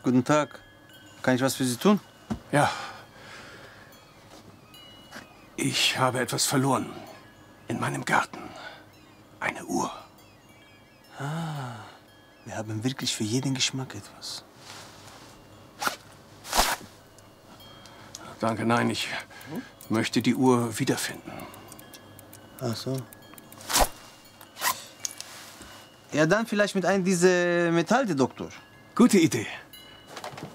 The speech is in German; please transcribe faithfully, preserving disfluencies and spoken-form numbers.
Guten Tag. Kann ich was für Sie tun? Ja. Ich habe etwas verloren. In meinem Garten. Eine Uhr. Ah, wir haben wirklich für jeden Geschmack etwas. Danke, nein, ich möchte die Uhr wiederfinden. Ach so. Ja, dann vielleicht mit einem dieser Metalldetektor. Gute Idee.